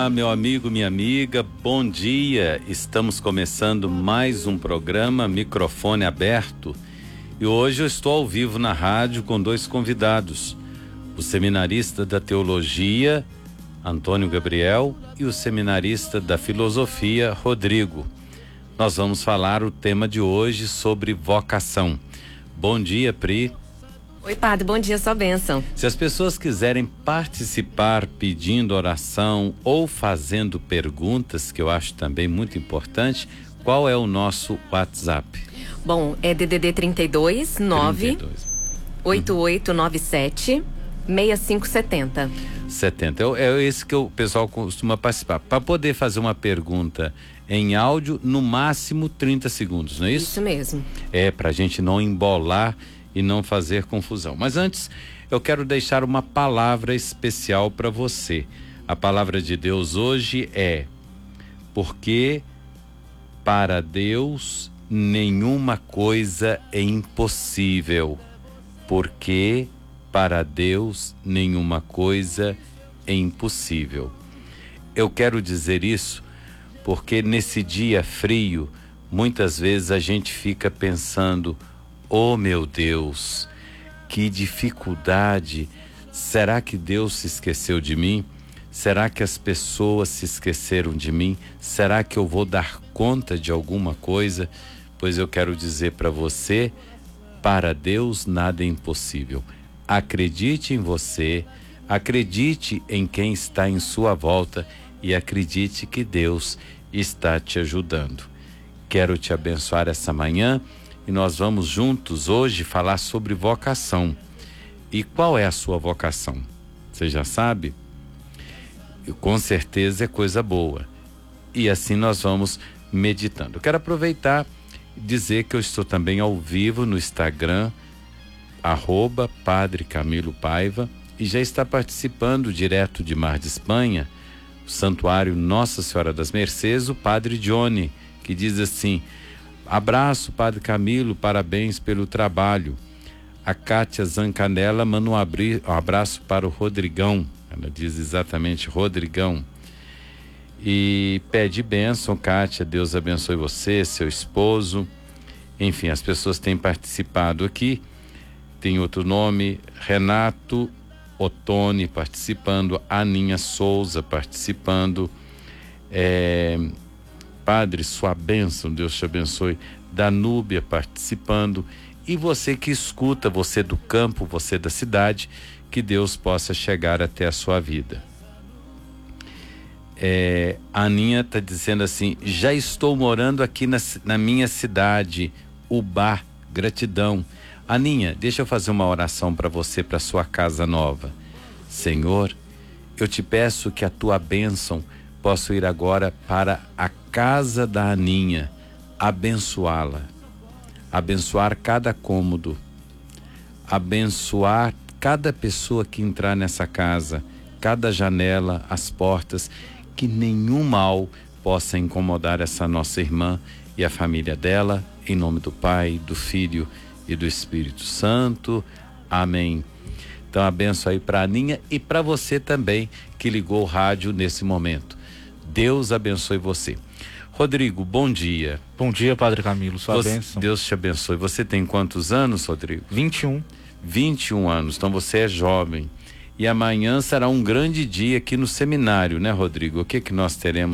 Meu amigo, minha amiga, bom dia. Estamos começando mais um programa Microfone Aberto e hoje eu estou ao vivo na rádio com dois convidados, o seminarista da Teologia, Antônio Gabriel, e o seminarista da Filosofia, Rodrigo. Nós vamos falar o tema de hoje sobre vocação. Bom dia, Pri. Oi, padre, bom dia, sua bênção. Se as pessoas quiserem participar pedindo oração ou fazendo perguntas, que eu acho também muito importante, qual é o nosso WhatsApp? Bom, é DDD 32 9 8897 6570. 70. É esse que o pessoal costuma participar. Para poder fazer uma pergunta em áudio, no máximo 30 segundos, não é isso? Isso mesmo. É, para a gente não embolar e não fazer confusão. Mas antes, eu quero deixar uma palavra especial para você. A palavra de Deus hoje é: porque para Deus nenhuma coisa é impossível. Porque para Deus nenhuma coisa é impossível. Eu quero dizer isso porque nesse dia frio, muitas vezes a gente fica pensando: oh, meu Deus, que dificuldade! Será que Deus se esqueceu de mim? Será que as pessoas se esqueceram de mim? Será que eu vou dar conta de alguma coisa? Pois eu quero dizer para você: para Deus nada é impossível. Acredite em você, acredite em quem está em sua volta e acredite que Deus está te ajudando. Quero te abençoar essa manhã. E nós vamos juntos hoje falar sobre vocação. E qual é a sua vocação? Você já sabe? Com certeza é coisa boa. E assim nós vamos meditando. Eu quero aproveitar e dizer que eu estou também ao vivo no Instagram, @Padre Camilo Paiva, e já está participando direto de Mar de Espanha, o Santuário Nossa Senhora das Mercês, o Padre Johnny, que diz assim: abraço, Padre Camilo, parabéns pelo trabalho. A Kátia Zancanella manda um abraço para o Rodrigão. Ela diz exatamente Rodrigão. E pede bênção, Kátia, Deus abençoe você, seu esposo. Enfim, as pessoas têm participado aqui. Tem outro nome, Renato Ottoni participando, Aninha Souza participando. Padre, sua bênção, Deus te abençoe. Danúbia participando. E você que escuta, você do campo, você da cidade, que Deus possa chegar até a sua vida. A Aninha está dizendo assim: já estou morando aqui na minha cidade, Ubá, gratidão. Aninha, deixa eu fazer uma oração para você, para sua casa nova. Senhor, eu te peço que a tua bênção possa ir agora para a casa da Aninha, abençoá-la, abençoar cada cômodo, abençoar cada pessoa que entrar nessa casa, cada janela, as portas, que nenhum mal possa incomodar essa nossa irmã e a família dela, em nome do Pai, do Filho e do Espírito Santo. Amém. Então, a bênção aí para a Aninha e para você também que ligou o rádio nesse momento. Deus abençoe você. Rodrigo, bom dia. Bom dia, Padre Camilo, sua bênção. Deus te abençoe. Você tem quantos anos, Rodrigo? 21. 21 anos, então você é jovem. E amanhã será um grande dia aqui no seminário, né, Rodrigo? O que nós teremos